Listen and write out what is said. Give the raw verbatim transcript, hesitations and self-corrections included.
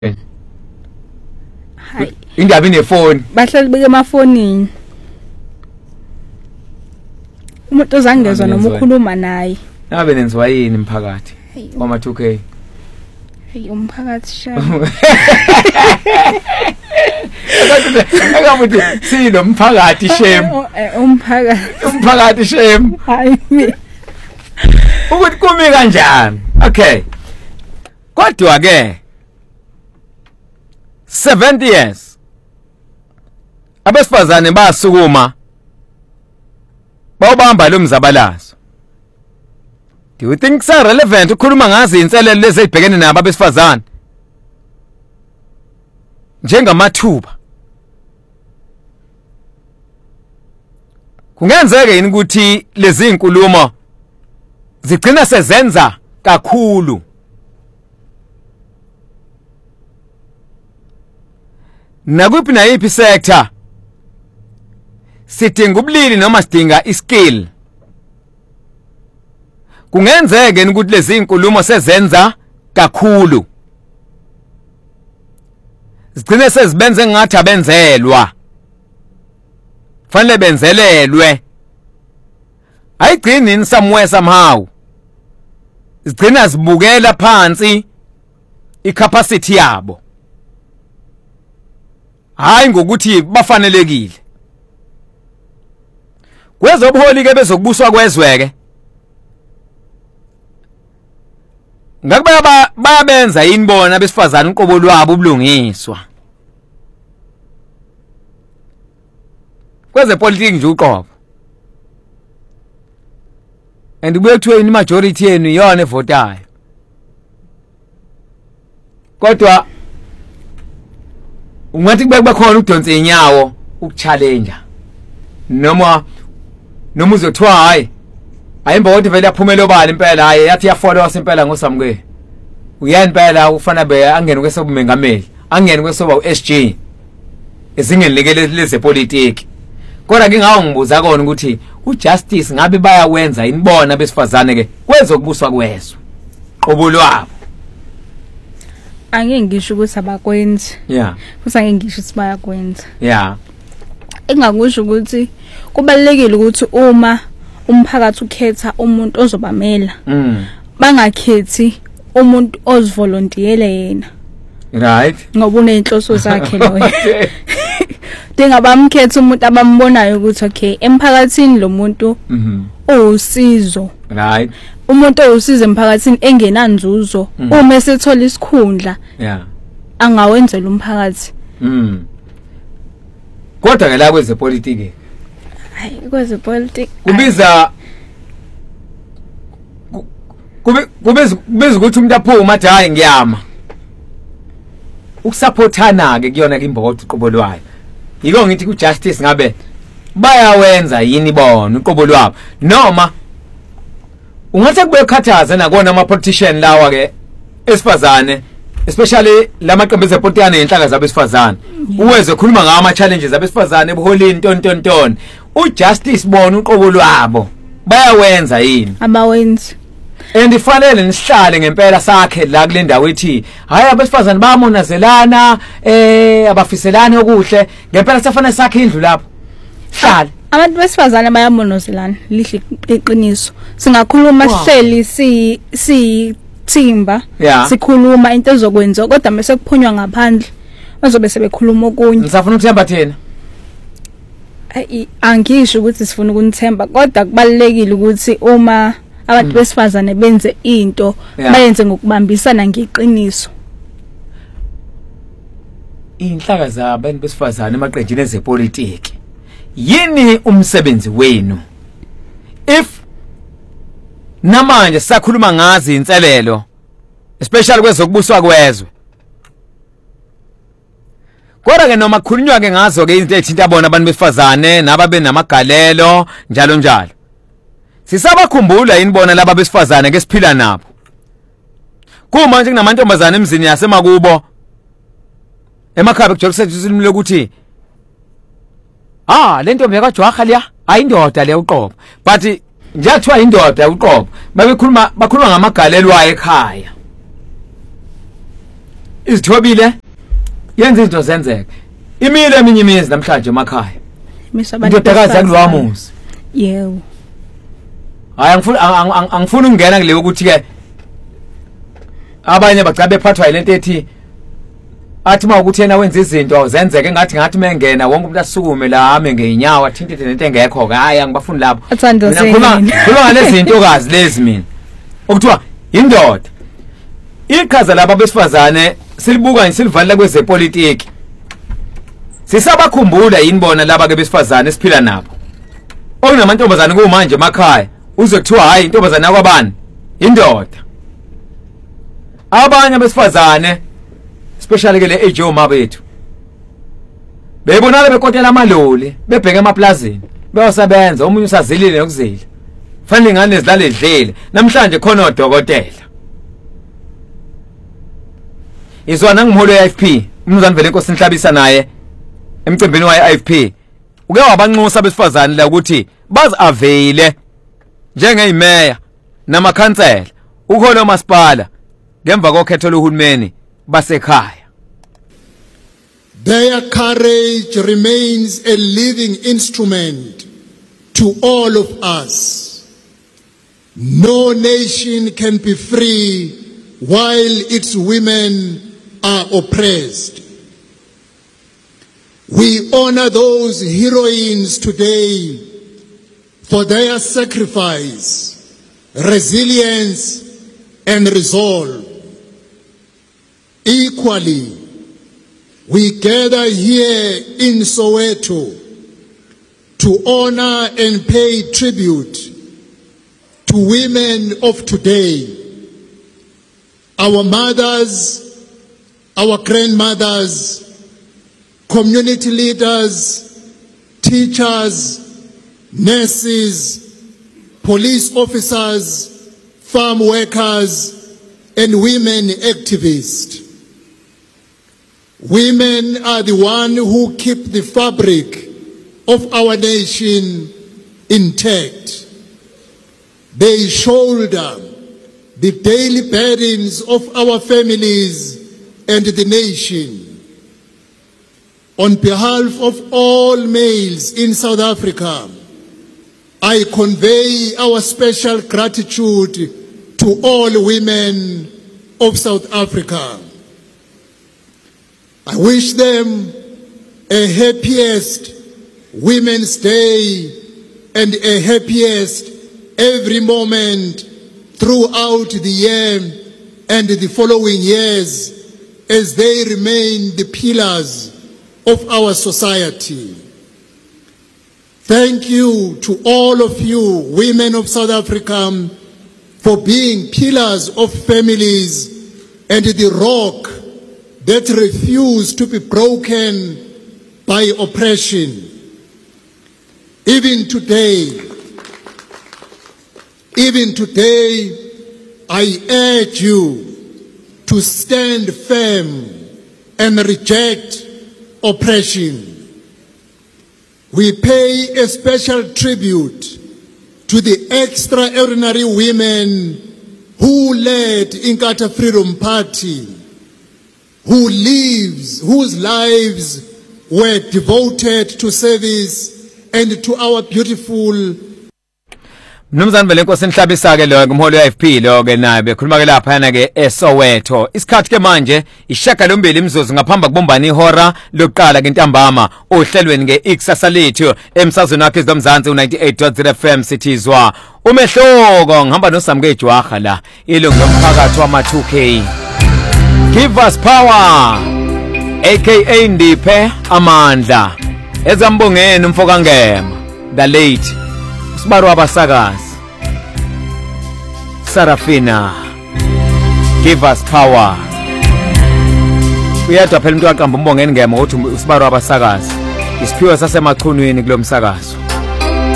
Hayi. Indaba inefoni. Bahlali beke emafonini. Umuntu ozangezwa noma ukhuluma naye. Nabe nenziwa yini imphakathi? Wama two K. Hey umphakathi shaya. Akamuthi silo umphakathi shame. Umphakathi. Umphakathi shame. Hayi. Ukuthi kumi kanjani? Okay. Kodwa ke seventy years abesifazane basukuma bawubamba lo mzabalazo. Do you think so relevant ukukhuluma ngazi inselelo lezi ezibhekene nabo abesifazane njengamathuba? Kungenzeka yini ukuthi lezi inkulumo zigcina sezenza kakhulu nakuphi na yiphi sector sidinga ubulili noma sidinga iskill? Kungenzeka ukuthi lezi inkulumo sezenza kakhulu zigcine sezibenze ngathi abenzelwa fanele benzelelwe ayigcini in somewhere somehow zigcina zibukela phansi icapacity yabo hayi ngokuthi bafanelekile kwezobuholi ke bezokubuswa kwezweke ngakubaya bayabenza yini bona besifazana uqobo lwabo ubulungiswa kweze politics nje uqobo and kubuye kuthiwe in majority yenu iyona evotayo kodwa ungathi kube kuba khona udonse inyawo ukuchallenge noma noma uzothiwa hayi ayimba ukuthi vele yaphumela obala impela hayi yathi yafollow impela ngosamke uyani impela ufana be angene kwesobumengameli angene kwesoba uS G ezingeni lekele lezepolitiki kodwa ngingawo ngibuza kona ukuthi ujustice ngabe bayawenza inibona besifazane ke kwezokubuswa kwezwe qobo lwabo. Angeke ngisho ukuthi abakwenzi. Yeah. Futhi angeke ngisho ukuthi bayakwenza. Yeah. Engakusho ukuthi kubalekile ukuthi uma umphakathi ukhetha umuntu ozobamela Mm. bangakhethi umuntu ozivolontiyele yena. Right. Ngoba unenhloso zakhe loyo. Dinga bamkhetha umuntu abambonayo ukuthi okay emphakathini lo muntu Mhm. usizo. Right. Umuntu owusiza emphakathini engenanzuzo uma esethola isikhundla. Yeah. Angawenzela umphakathi. Mm. Kodwa ke la kwezepolitiki Hayi kweze politics kubiza kube kubeza kubeza ukuthi umuntu aphuma athi hayi ngiyama ukusupportana ke kuyona ke imbokodo uqobo lwayo yiko ngithi ku justice ngabe bayawenza yini bona uqobo lwabo noma ungathi kube khathaza nakona ama politician lawa ke esifazane especially lamaqembu ezepolitiki enhlaka zabesifazane uweze khuluma ngama ama challenges abesifazane ebuholini ntontonton ujustice bona uqobo lwabo bayawenza yini abawenzi endifanele nisihlale ngempela sakhe la kule ndawo ethi hayi abesifazane bayamonazelana eh abafiselane okuhle ngempela safanele sakhe indlu lapho hlala abantu besifazane bayamonozelana lihle iqiniso singakhuluma sihleli si si Thimba sikhuluma into ezokwenza kodwa mase kuphunywa ngaphandle bazobe sebekhuluma okunye nisafuna ukuthemba thina ai angisho ukuthi sifuna ukunithemba kodwa kubalekile ukuthi uma abantu besifazane benze into bayenze ngokubambisana ngeqiniso inhlaka zabantu besifazane emaqenjini ezepolitiki yini umsebenzi wenu if namanje sakhuluma ngazi inselelo especially kwezokubuswa kwezwe kodwa ke noma khulunywa ke ngazo ke izinto ezithinta bona abantu besifazane nababe namagalelo njalo njalo sisabakhumbula inibona laba besifazane ke siphila nabo kuma nje kunamantombazane emzini yasemakubo emakhaya kujokusethu isilimi lokuthi ah lento mbeka jwaha liya ayindoda le uqobo but njengathiwa indoda uqobo babekhuluma bakhuluma ngamagalelo wayo ekhaya izithobile yenza izinto zenzeke imile eminye imizi namhlanje emakhaya misabantu indodakazi yakulwamuzi yebo hayi angifuni angifuni ukungena kule ukuthi ke abanye bacabe phathwa yilento ethi athi mawukuthi yena wenza izinto zenzeke ngathi ngathi mengena wonke umuntu asukume la ame ngeenyawo athintithe nento engekho ke hayi angibafuni lapho mina khuluma khuluma ngalezi zinto kazi lezi mina okuthiwa indoda iqhaza laba besifazane silibuka ngisilivalela kwezepolitiki sisabakhumbula yini bona laba ke besifazane esiphila nabo okunamantombazane kumanje emakhaya uze kuthiwa hayi intombazane yakwabani indoda abanye besifazane especially ke le age oma bethu bebonala bekotela amaloli bebheke emaplazini beyosebenza umunye usazilile nokuzila fanele ingane zilale edlele namhlanje khona odokotela izwana ngimholo ye-I F P umnumzane vele inkosi Nhlabisa naye emcimbini wa-I F P uke wabanxusa besifazane la ukuthi bazi avele njengeyimeya namakhansela ukholo masipala ngemva kokhetho lohulumeni basekhaya. Their courage remains a living instrument to all of us. No nation can be free while its women are oppressed. We honor those heroines today for their sacrifice, resilience, and resolve. Equally, we gather here in Soweto to honor and pay tribute to women of today, our mothers, our grandmothers, community leaders, teachers, nurses, police officers, farm workers, and women activists. Women are the one who keep the fabric of our nation intact. They shoulder the daily burdens of our families and the nation. On behalf of all males in South Africa, I convey our special gratitude to all women of South Africa. I wish them a happiest Women's Day and a happiest every moment throughout the year and the following years as they remain the pillars of our society. Thank you to all of you, women of South Africa, for being pillars of families and the rock that refuse to be broken by oppression. Even today, even today, I urge you to stand firm and reject oppression. We pay a special tribute to the extraordinary women who led Inkatha Freedom Party, who lives, whose lives were devoted to service and to our beautiful. Mnumzane vele inkosi Nhlabisa ke lo ngumholi we-I F P lo ke naye bekhuluma ke lapha yana ke eSoweto. Isikhathi ke manje ishagalombili imzuzu ngaphambi kubumbana ihora lokuqala ke ntambama ohlelweni ke ikusasa lethu emsazweni wakhe zomzansi u-ninety-eight point zero F M sithizwa umehloko ngihamba noSamke Jwaga la ilungu lomphakathi wama two K. Give us power aka Ndiphe amandla ezambongeni umfoka ngema the late Sibaro Abasakazi Sarafina. Give us power. Uyadwa phela umuntu waqamba umbongeni ngema uthi Sibaro Abasakazi isiphiwo sasemaqhunwini kulomsakazo.